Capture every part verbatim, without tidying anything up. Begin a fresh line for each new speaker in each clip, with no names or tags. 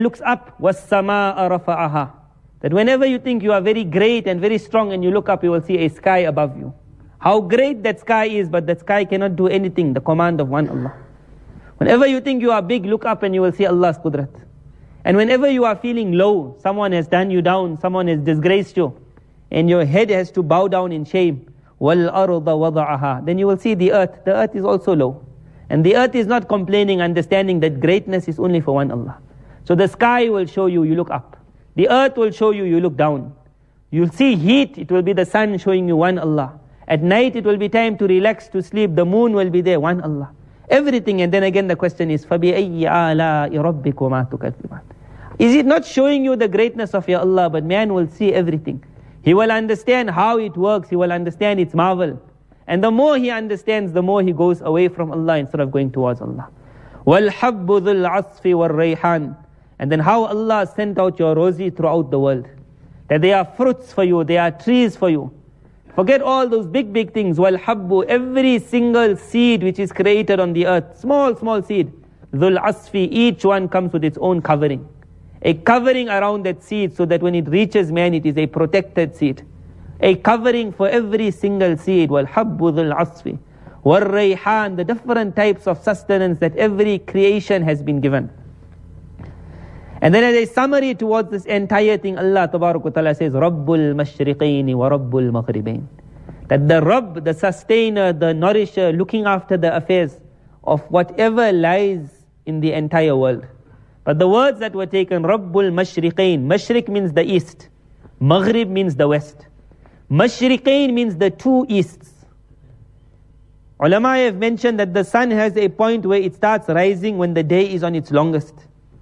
looks up, وَالسَّمَاءَ رَفَعَهَا, that whenever you think you are very great and very strong and you look up, you will see a sky above you. How great that sky is, but that sky cannot do anything, the command of one Allah. Whenever you think you are big, look up and you will see Allah's qudrat. And whenever you are feeling low, someone has done you down, someone has disgraced you, and your head has to bow down in shame, وَالْأَرْضَ وَضَعَهَا, then you will see the earth. The earth is also low. And the earth is not complaining, understanding that greatness is only for one Allah. So the sky will show you, you look up. The earth will show you, you look down. You'll see heat, it will be the sun showing you one Allah. At night it will be time to relax, to sleep, the moon will be there, one Allah. Everything, and then again the question is, فَبِأَيِّ آلَاءِ رَبِّكُمَا تُكَذِّبَانِ. Is it not showing you the greatness of your Allah, but man will see everything. He will understand how it works, he will understand its marvel. And the more he understands, the more he goes away from Allah instead of going towards Allah. وَالْحَبُّ ذُو الْعَصْفِ وَالرَّيْحَانِ. And then how Allah sent out your rosy throughout the world. That there are fruits for you, there are trees for you. Forget all those big, big things. وَالْحَبُّ, every single seed which is created on the earth, small, small seed. ذُو الْعَصْفِ, each one comes with its own covering. A covering around that seed so that when it reaches man, it is a protected seed. A covering for every single seed. وَالْحَبُّ ذُو الْعَصْفِ وَالرَّيْحَانِ, the different types of sustenance that every creation has been given. And then as a summary towards this entire thing, Allah Tabarak wa Ta'ala says, Rabbul Mashriqaini wa Rabbul Maghribain. That the Rabb, the sustainer, the nourisher, looking after the affairs of whatever lies in the entire world. But the words that were taken, Rabbul Mashriqain. Mashriq means the east. Maghrib means the west. Mashriqain means the two easts. Ulama have mentioned that the sun has a point where it starts rising when the day is on its longest.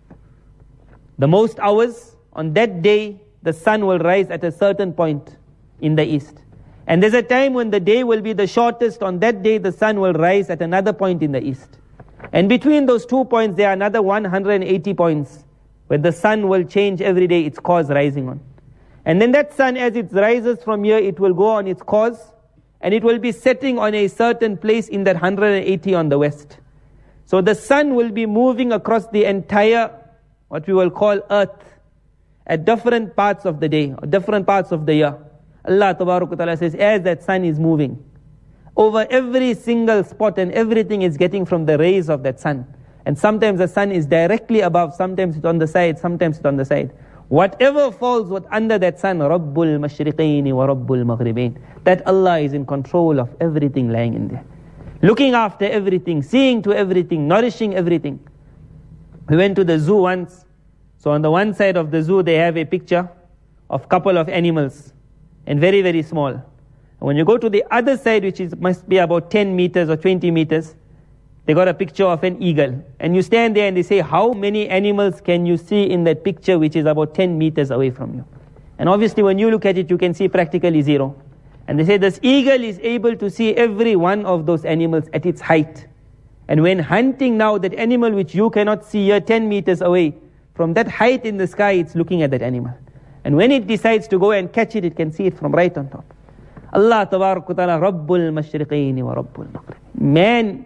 The most hours, on that day, the sun will rise at a certain point in the east. And there's a time when the day will be the shortest. On that day, the sun will rise at another point in the east. And between those two points, there are another one hundred eighty points where the sun will change every day its course rising on. And then that sun, as it rises from here, it will go on its course, and it will be setting on a certain place in that one hundred eighty on the west. So the sun will be moving across the entire, what we will call earth, at different parts of the day, or different parts of the year. Allah Tabarak wa Ta'ala says, as that sun is moving, over every single spot and everything is getting from the rays of that sun. And sometimes the sun is directly above, sometimes it's on the side, sometimes it's on the side. Whatever falls what under that sun, Rabbul Mashriqaini wa Rabbul Maghribain, that Allah is in control of everything lying in there. Looking after everything, seeing to everything, nourishing everything. We went to the zoo once. So on the one side of the zoo, they have a picture of a couple of animals, and very, very small. And when you go to the other side, which is must be about ten meters or twenty meters, they got a picture of an eagle. And you stand there and they say, how many animals can you see in that picture which is about ten meters away from you? And obviously when you look at it, you can see practically zero. And they say this eagle is able to see every one of those animals at its height. And when hunting now, that animal which you cannot see here ten meters away, from that height in the sky, it's looking at that animal. And when it decides to go and catch it, it can see it from right on top. Allah Tabarak wa Ta'ala, Rabbul Mashriqaini wa Rabbul Maghrib. Man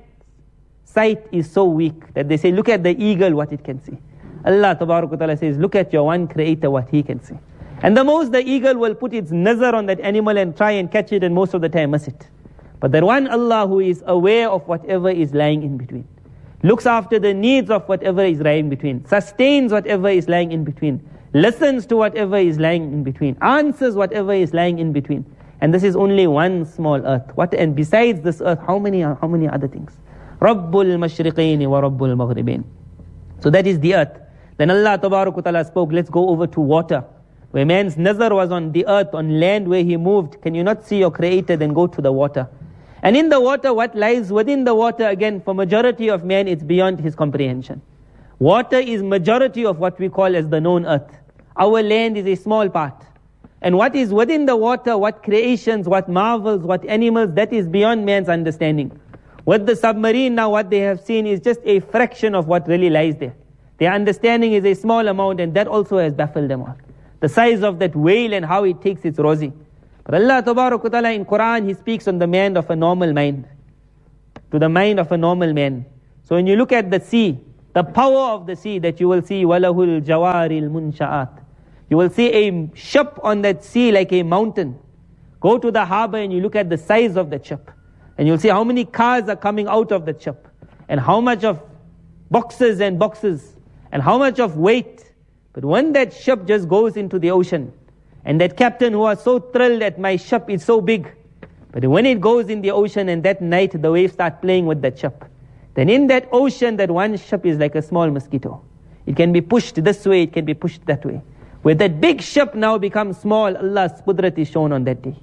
sight is so weak that they say, look at the eagle, what it can see. Allah Tabarak wa Ta'ala says, look at your one creator, what he can see. And the most the eagle will put its nazar on that animal and try and catch it, and most of the time miss it. But that one Allah who is aware of whatever is lying in between, looks after the needs of whatever is lying in between, sustains whatever is lying in between, listens to whatever is lying in between, answers whatever is lying in between. And this is only one small earth. What, and besides this earth, how many how many other things? Rabbul Mashriqaini wa Rabbul Maghribain. So that is the earth. Then Allah Tabarak wa Ta'ala spoke, let's go over to water. Where man's nazar was on the earth, on land where he moved. Can you not see your creator? Then go to the water. And in the water, what lies within the water, again, for majority of man, it's beyond his comprehension. Water is majority of what we call as the known earth. Our land is a small part. And what is within the water, what creations, what marvels, what animals, that is beyond man's understanding. With the submarine now, what they have seen is just a fraction of what really lies there. Their understanding is a small amount, and that also has baffled them all. The size of that whale and how it takes its rosy. But Allah Tabarak wa Ta'ala in Quran, He speaks on the mind of a normal mind. To the mind of a normal man. So when you look at the sea, The power of the sea that you will see, وَلَهُ الْجَوَارِ الْمُنْشَآتِ. You will see a ship on that sea like a mountain. Go to the harbor and you look at the size of that ship. And you'll see how many cars are coming out of that ship. And how much of boxes and boxes. And how much of weight. But when that ship just goes into the ocean, and that captain who was so thrilled that my ship is so big, but when it goes in the ocean and that night the waves start playing with that ship, then in that ocean that one ship is like a small mosquito. It can be pushed this way, it can be pushed that way. Where that big ship now becomes small, Allah's qudrat is shown on that day.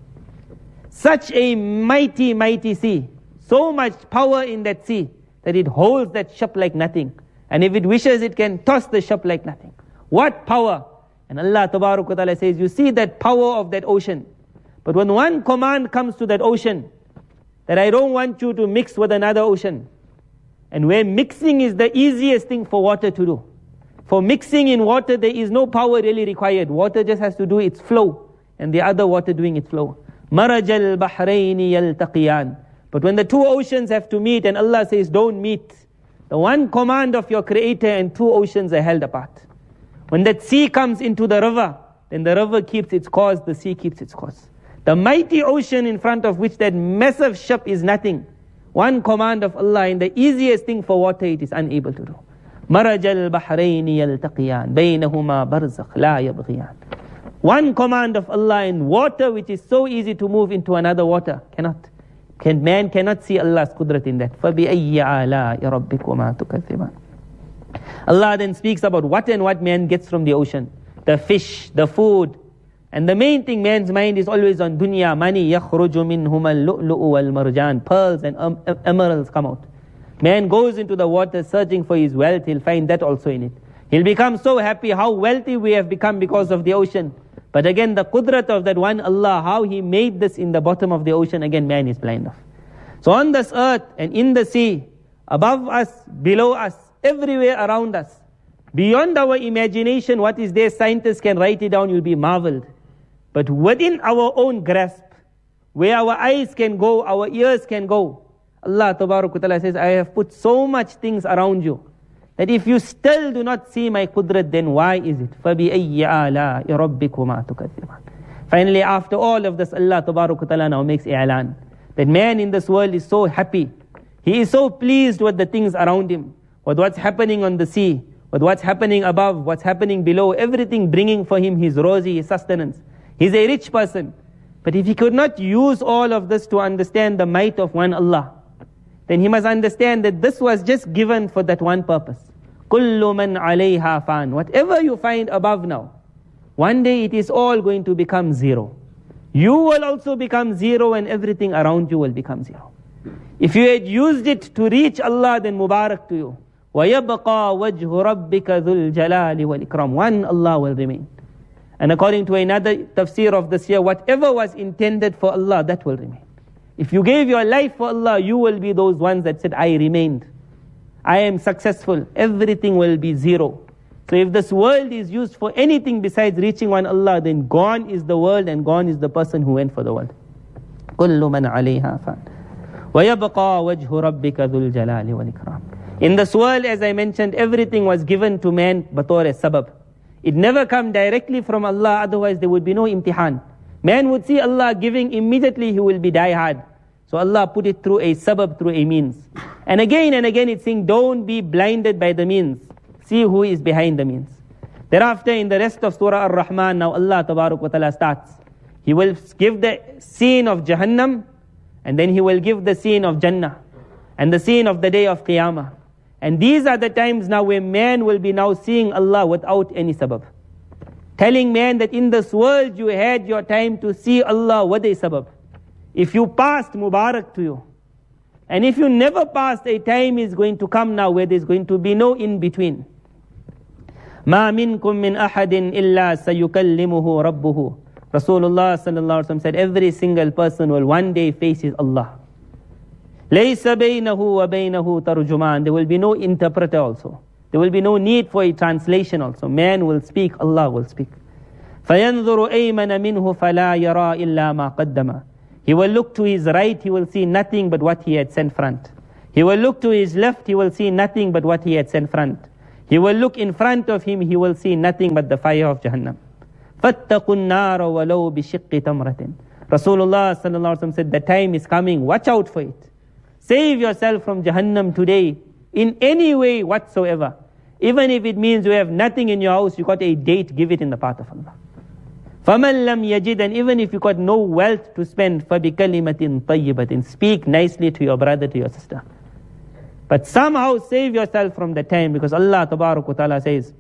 Such a mighty, mighty sea. So much power in that sea that it holds that ship like nothing. And if it wishes, it can toss the ship like nothing. What power! And Allah Tabarak wa Ta'ala says, you see that power of that ocean. But when one command comes to that ocean, that I don't want you to mix with another ocean. And where mixing is the easiest thing for water to do. For mixing in water, there is no power really required. Water just has to do its flow. And the other water doing its flow. مَرَجَ الْبَحْرَيْنِ يَلْتَقِيَانِ. But when the two oceans have to meet and Allah says, don't meet. The one command of your Creator and two oceans are held apart. When that sea comes into the river, then the river keeps its course, the sea keeps its course. The mighty ocean in front of which that massive ship is nothing. One command of Allah, and the easiest thing for water it is unable to do. مَرَجَ الْبَحْرَيْنِ يَلْتَقِيَانِ بَيْنَهُمَا بَرْزَخْ لَا يَبْغِيَانِ. One command of Allah in water which is so easy to move into another water. Cannot. Can, man cannot see Allah's qudrat in that. فَبِأَيِّ آلَاءِ رَبِّكُمَا تُكَذِّبَانِ. Allah then speaks about what and what man gets from the ocean. The fish, the food. And the main thing man's mind is always on dunya, money. يَخْرُجُ مِنْهُمَا اللُّؤْلُؤُ وَالْمَرْجَانِ. Pearls and um, emeralds come out. Man goes into the water searching for his wealth. He'll find that also in it. He'll become so happy how wealthy we have become because of the ocean. But again, the qudrat of that one Allah, how He made this in the bottom of the ocean, again man is blind of. So on this earth and in the sea, above us, below us, everywhere around us, beyond our imagination, what is there, scientists can write it down, you'll be marveled. But within our own grasp, where our eyes can go, our ears can go, Allah Tabarak wa Ta'ala says, I have put so much things around you, that if you still do not see my qudrat, then why is it? فَبِأَيِّ آلَاءِ رَبِّكُمَا تُكَذِّبَانِ. Finally, after all of this, Allah Tabarak wa Ta'ala now makes i'lan, that man in this world is so happy. He is so pleased with the things around him, with what's happening on the sea, with what's happening above, what's happening below, everything bringing for him his rosy, his sustenance. He's a rich person. But if he could not use all of this to understand the might of one Allah, then he must understand that this was just given for that one purpose. كُلُّ مَنْ عَلَيْهَا فَانٍ. Whatever you find above now, one day it is all going to become zero. You will also become zero and everything around you will become zero. If you had used it to reach Allah, then Mubarak to you. وَيَبْقَى وَجْهُ رَبِّكَ ذُو الْجَلَالِ وَالْإِكْرَامِ. One Allah will remain. And according to another tafsir of this year, whatever was intended for Allah, that will remain. If you gave your life for Allah, you will be those ones that said, I remained. I am successful. Everything will be zero. So if this world is used for anything besides reaching one Allah, then gone is the world and gone is the person who went for the world. كُلُّ مَنْ عَلَيْهَا فَانٍ وَيَبْقَى وَجْهُ رَبِّكَ ذُو الْجَلَالِ وَالْإِكْرَامِ. In this world, as I mentioned, everything was given to man bator as sabab. It never come directly from Allah, otherwise there would be no imtihan. Man would see Allah giving, immediately he will be die hard. So Allah put it through a sabab, through a means. And again and again it's saying, don't be blinded by the means. See who is behind the means. Thereafter in the rest of Surah Ar-Rahman, now Allah Tabarak wa Ta'ala starts. He will give the scene of Jahannam, and then He will give the scene of Jannah, and the scene of the day of Qiyamah. And these are the times now where man will be now seeing Allah without any sabab. Telling man that in this world you had your time to see Allah with a sabab. If you passed, Mubarak to you. And if you never passed, a time is going to come now where there's going to be no in-between. مَا مِنْكُم مِّنْ أَحَدٍ إِلَّا سَيُكَلِّمُهُ رَبُّهُ. Rasulullah sallallahu alaihi wasallam said, every single person will one day face his Allah. لَيْسَ بَيْنَهُ وَبَيْنَهُ تَرْجُمَانٍ. There will be no interpreter also. There will be no need for a translation also. Man will speak, Allah will speak. فَيَنْظُرُ أَيْمَنَ مِنْهُ فَلَا يَرَى إِلَّا مَا قَدَّمَ. He will look to his right, he will see nothing but what he had sent front. He will look to his left, he will see nothing but what he had sent front. He will look in front of him, he will see nothing but the fire of Jahannam. فَاتَّقُوا النَّارَ وَلَوْ بِشِقِّ تَمْرَةٍ. Rasulullah sallallahu alaihi wasallam said, the time is coming, watch out for it. Save yourself from Jahannam today, in any way whatsoever. Even if it means you have nothing in your house, you got a date, give it in the path of Allah. فَمَنْ لَمْ يَجِدْ. And even if you got no wealth to spend, فَبِكَلِمَةٍ طَيِّبَةٍ. Speak nicely to your brother, to your sister. But somehow save yourself from the time, because Allah Tabarak wa Ta'ala says,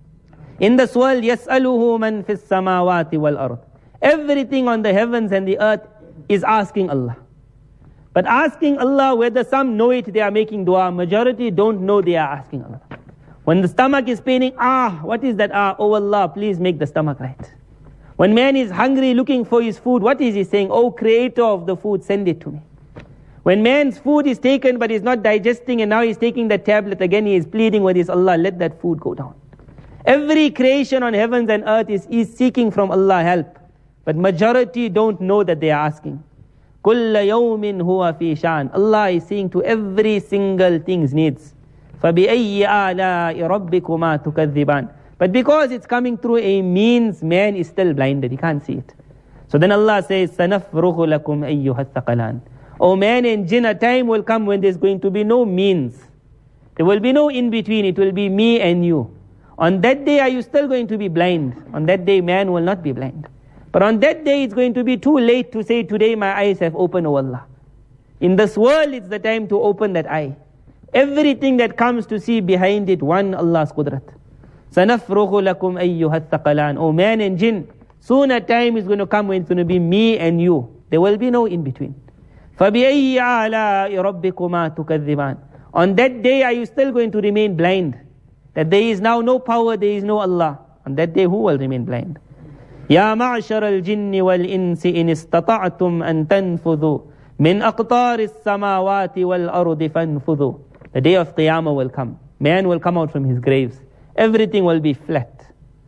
in this world, يَسْأَلُهُ مَنْ فِي السَّمَاوَاتِ وَالْأَرْضِ. Everything on the heavens and the earth is asking Allah. But asking Allah, whether some know it, they are making dua. Majority don't know, they are asking Allah. When the stomach is paining, ah, what is that? Ah, oh Allah, please make the stomach right. When man is hungry, looking for his food, what is he saying? Oh Creator of the food, send it to me. When man's food is taken but he's not digesting and now he's taking the tablet, again he is pleading with his Allah, let that food go down. Every creation on heavens and earth is, is seeking from Allah help. But majority don't know that they are asking. كُلَّ يَوْمٍ هُوَ فِي شَأْنٍ. Allah is seeing to every single thing's needs. فَبِأَيِّ آلَاءِ رَبِّكُمَا تُكَذِّبَانِ. But because it's coming through a means, man is still blinded, he can't see it. So then Allah says, سَنَفْرُغُ لَكُمْ أَيُّهَا الثَّقَلَانِ. O man and jinn, a time will come when there's going to be no means. There will be no in-between, it will be me and you. On that day, are you still going to be blind? On that day, man will not be blind. But on that day, it's going to be too late to say, today my eyes have opened, O Allah. In this world, it's the time to open that eye. Everything that comes to see behind it, one Allah's qudrat. سَنَفْرُغُ لَكُمْ أَيُّهَا الثَّقَلَانِ. O man and jinn, soon a time is going to come when it's going to be me and you. There will be no in-between. فَبِأَيِّ آلَاءِ رَبِّكُمَا تُكَذِّبَانِ. On that day, are you still going to remain blind? That there is now no power, there is no Allah. On that day, who will remain blind? يَا مَعْشَرَ الْجِنِّ وَالْإِنسِ إِنِ اسْتَطَعْتُمْ أَن تَنْفُذُوا مِنْ أَقْطَارِ السَّمَاوَاتِ وَالْأَرْضِ فَانْفُذُوا. The day of Qiyamah will come. Man will come out from his graves. Everything will be flat.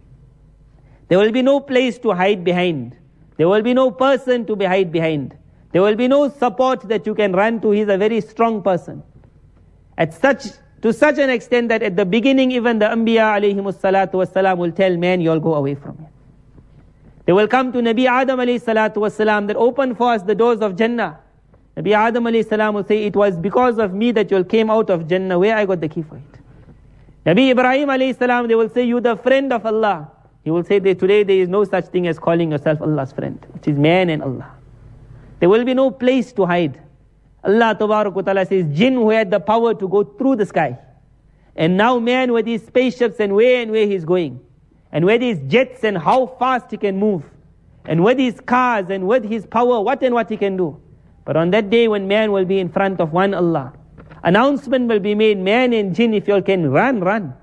There will be no place to hide behind. There will be no person to be hide behind. There will be no support that you can run to. He's a very strong person. At such, to such an extent that at the beginning, even the Anbiya alayhimus salatu wassalam will tell man, you'll go away from him. They will come to Nabi Adam alayhi salatu wassalam that open for us the doors of Jannah. Nabi Adam alayhi salam will say, it was because of me that you came out of Jannah. Where I got the key for it? Nabi Ibrahim alayhi salam, they will say, you the friend of Allah. He will say that today there is no such thing as calling yourself Allah's friend, which is man and Allah. There will be no place to hide. Allah Tabarak wa Ta'ala says, jinn who had the power to go through the sky. And now man with his spaceships and where and where he's going. And with his jets and how fast he can move. And with his cars and with his power, what and what he can do. But on that day when man will be in front of one Allah, announcement will be made, man and jinn, if you all can run, run.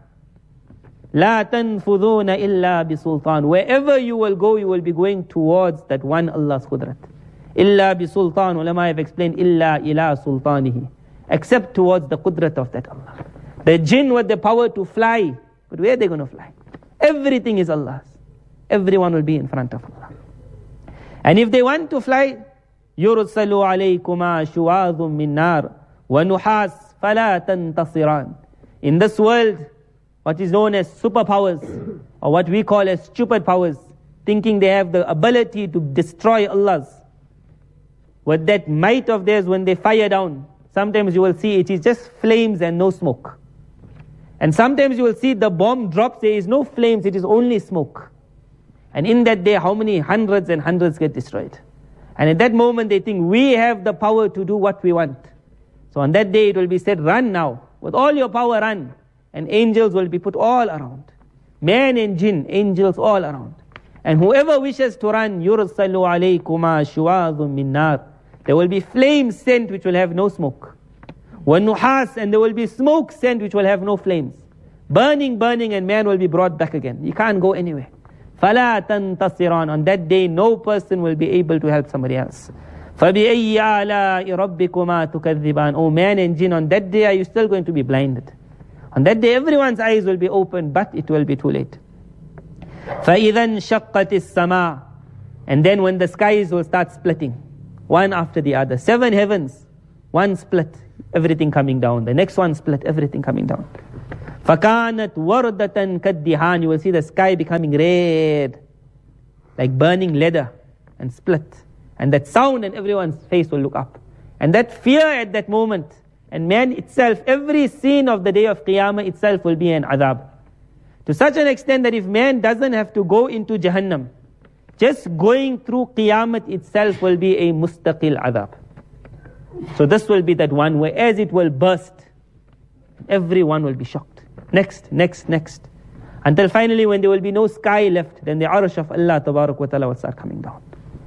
La tanfuduna illa bisultan. Wherever you will go, you will be going towards that one Allah's qudrat. Illa bisultan. Ulama have explained, illa ila sultanihi. Except towards the qudrat of that Allah. The jinn with the power to fly. But where are they going to fly? Everything is Allah's. Everyone will be in front of Allah. And if they want to fly, يُرْسَلُ عَلَيْكُمَا شُوَاظٌ مِّن نَارٍ وَنُحَاسٌ فَلَا تَنْتَصِرَانِ. In this world, what is known as superpowers, or what we call as stupid powers, thinking they have the ability to destroy Allah's. With that might of theirs, when they fire down, sometimes you will see it is just flames and no smoke. And sometimes you will see the bomb drops, there is no flames, it is only smoke. And in that day, how many hundreds and hundreds get destroyed? And at that moment, they think, we have the power to do what we want. So on that day, it will be said, run now. With all your power, run. And angels will be put all around. Man and jinn, angels all around. And whoever wishes to run, يُرْسَلُ عَلَيْكُمَا شُوَاظٌ مِّن نَارٍ. There will be flames sent which will have no smoke. وَالنُّحَاسِ. And there will be smoke sent which will have no flames. Burning, burning, and man will be brought back again. You can't go anywhere. فَلَا تَنْتَصِرَانِ. On that day, no person will be able to help somebody else. فَبِأَيِّ آلَاءِ رَبِّكُمَا تُكَذِّبَانِ. Oh man and jinn, on that day are you still going to be blinded? On that day, everyone's eyes will be open, but it will be too late. فَإِذَا انشَقَّتِ السَّمَاءُ. And then when the skies will start splitting, one after the other. Seven heavens, one split. everything coming down. The next one, split, everything coming down. فَكَانَتْ وَرْدَةً كَالدِّهَانِ. You will see the sky becoming red, like burning leather, and split. And that sound, and everyone's face will look up. And that fear at that moment, and man itself, every scene of the day of Qiyamah itself will be an adhab. To such an extent that if man doesn't have to go into Jahannam, just going through Qiyamah itself will be a mustaqil adhab. So this will be that one where as it will burst, everyone will be shocked. Next, next, next. Until finally when there will be no sky left, then the arsh of Allah Tabarak wa Ta'ala will start coming down.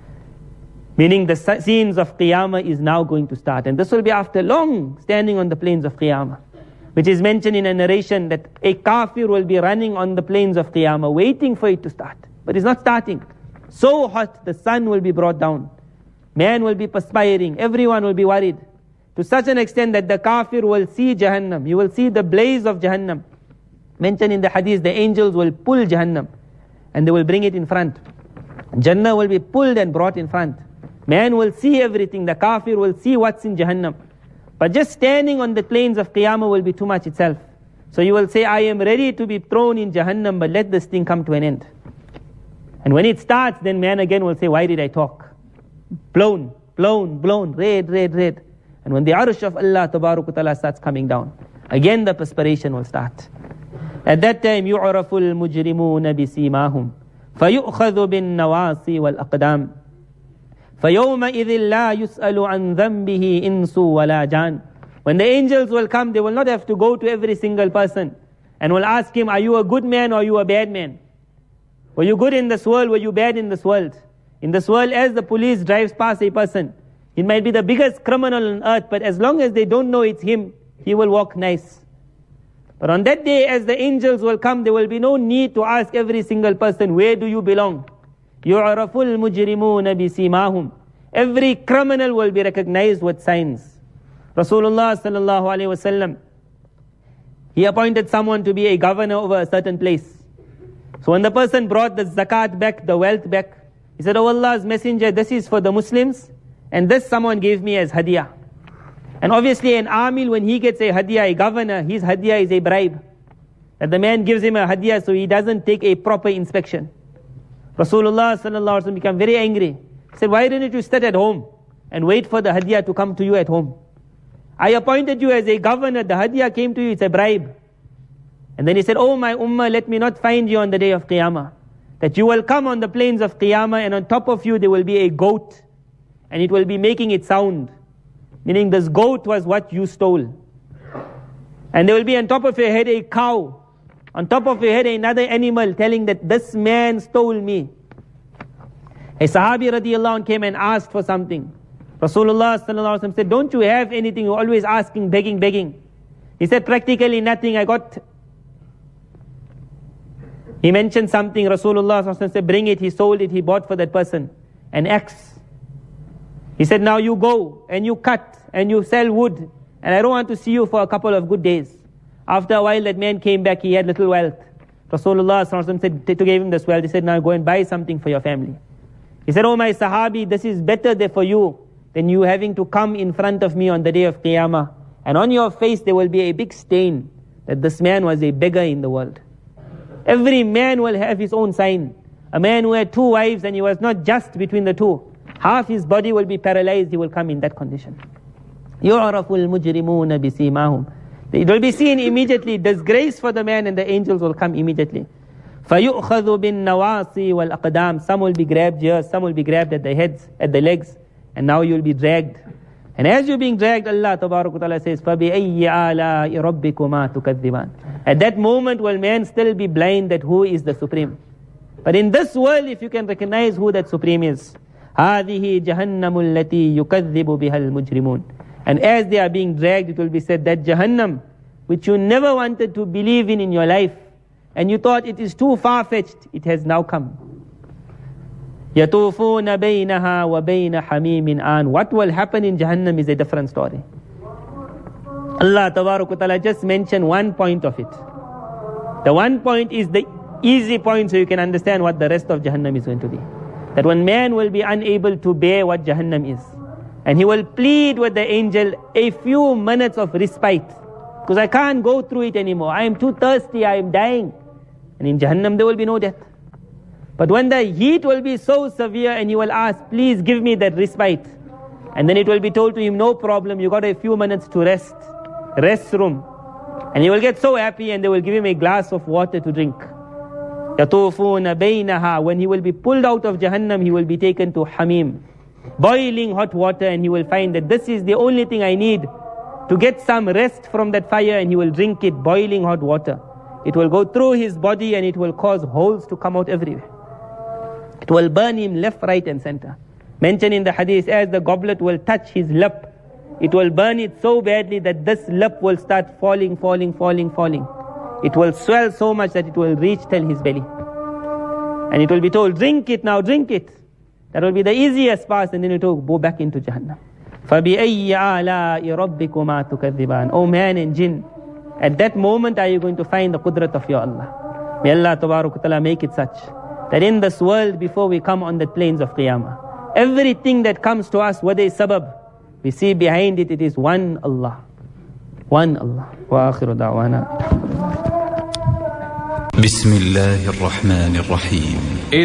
Meaning the scenes of Qiyamah is now going to start. And this will be after long standing on the plains of Qiyamah. Which is mentioned in a narration that a kafir will be running on the plains of Qiyamah, waiting for it to start. But it's not starting. So hot, the sun will be brought down. Man will be perspiring. Everyone will be worried. To such an extent that the kafir will see Jahannam. You will see the blaze of Jahannam. Mentioned in the hadith, the angels will pull Jahannam and they will bring it in front. Jannah will be pulled and brought in front. Man will see everything. The kafir will see what's in Jahannam. But just standing on the plains of Qiyamah will be too much itself. So you will say, I am ready to be thrown in Jahannam, but let this thing come to an end. And when it starts, then man again will say, why did I talk? Blown, blown, blown, red, red, red. And when the arsh of Allah Tabarak wa Ta'ala starts coming down, again the perspiration will start. At that time, يُعْرَفُ الْمُجْرِمُونَ بِسِيمَاهُمْ فَيُؤْخَذُ بِالنَّوَاصِي وَالْأَقْدَامِ فَيَوْمَئِذٍ لَا يُسْأَلُ عَنْ ذَنْبِهِ إِنسُ وَلَا جَانٍ. When the angels will come, they will not have to go to every single person and will ask him, are you a good man or are you a bad man? Were you good in this world? Were you bad in this world? In this world, as the police drives past a person, it might be the biggest criminal on earth, but as long as they don't know it's him, he will walk nice. But on that day, as the angels will come, there will be no need to ask every single person, where do you belong? يُعْرَفُ الْمُجْرِمُونَ بِسِيمَاهُمْ. Every criminal will be recognized with signs. Rasulullah sallallahu alayhi wa sallam, he appointed someone to be a governor over a certain place. So when the person brought the zakat back, the wealth back, he said, oh Allah's messenger, this is for the Muslims, and this someone gave me as hadiyah. And obviously an amil, when he gets a hadiyah, a governor, his hadiyah is a bribe. That the man gives him a hadiyah so he doesn't take a proper inspection. Rasulullah sallallahu alaihi wasallam became very angry. He said, why didn't you sit at home and wait for the hadiyah to come to you at home? I appointed you as a governor, the hadiyah came to you, it's a bribe. And then he said, oh my ummah, let me not find you on the day of Qiyamah. That you will come on the plains of Qiyamah and on top of you there will be a goat. And it will be making its sound. Meaning this goat was what you stole. And there will be on top of your head a cow. On top of your head another animal telling that this man stole me. A Sahabi radiallahu anh came and asked for something. Rasulullah sallallahu alaihi wasallam said, don't you have anything? You're always asking, begging, begging. He said, practically nothing. I got... He mentioned something. Rasulullah sallallahu alaihi wasallam said, bring it. He sold it. He bought for that person an axe. He said, now you go and you cut and you sell wood. And I don't want to see you for a couple of good days. After a while, that man came back. He had little wealth. Rasulullah sallallahu alaihi wasallam said, to give him this wealth. He said, now go and buy something for your family. He said, oh my Sahabi, this is better there for you than you having to come in front of me on the day of Qiyamah. And on your face there will be a big stain that this man was a beggar in the world. Every man will have his own sign. A man who had two wives and he was not just between the two. Half his body will be paralyzed, he will come in that condition. يُعْرَفُ الْمُجْرِمُونَ بِسِيمَاهُمْ. It will be seen immediately, disgrace for the man, and the angels will come immediately. فَيُؤْخَذُ بِالنَّوَاصِي وَالْأَقْدَامِ. Some will be grabbed here, some will be grabbed at the heads, at the legs, and now you will be dragged. And as you're being dragged, Allah Tabarak wa Ta'ala says, فَبِأَيِّ آلَاءِ رَبِّكُمَا تُكَذِّبَانِ. At that moment will man still be blind that who is the Supreme. But in this world, if you can recognize who that Supreme is, هَذِهِ جَهَنَّمُ الَّتِي يُكَذِّبُ بِهَا الْمُجْرِمُونَ. And as they are being dragged, it will be said that Jahannam, which you never wanted to believe in in your life, and you thought it is too far-fetched, it has now come. يَطُوفُونَ بَيْنَهَا وَبَيْنَ حَمِيمٍ آنٍ. What will happen in Jahannam is a different story. Allah Tabarak wa Ta'ala just mentioned one point of it. The one point is the easy point so you can understand what the rest of Jahannam is going to be. That when man will be unable to bear what Jahannam is. And he will plead with the angel a few minutes of respite, because I can't go through it anymore. I am too thirsty, I am dying. And in Jahannam there will be no death. But when the heat will be so severe, and he will ask, please give me that respite. And then it will be told to him, no problem, you got a few minutes to rest. Rest room. And he will get so happy, and they will give him a glass of water to drink. يَطُوفُونَ بَيْنَهَا. When he will be pulled out of Jahannam, he will be taken to Hamim, boiling hot water, and he will find that this is the only thing I need to get some rest from that fire, and he will drink it, boiling hot water. It will go through his body, and it will cause holes to come out everywhere. It will burn him left, right and center. Mentioned in the hadith, as the goblet will touch his lip, it will burn it so badly that this lip will start falling, falling, falling, falling. It will swell so much that it will reach till his belly. And it will be told, drink it now, drink it. That will be the easiest path, and then it will go back into Jahannam. فَبِأَيِّ آلَاءِ رَبِّكُمَا تُكَذِّبَانِ. O man and jinn, at that moment are you going to find the qudrat of your Allah. May Allah Tabarak wa Ta'ala make it such that in this world, before we come on the plains of Qiyamah, everything that comes to us, whether it's sabab, we see behind it, it is one Allah. One Allah. Wa akhiru da'wana.
Bismillahir Rahmanir Rahim.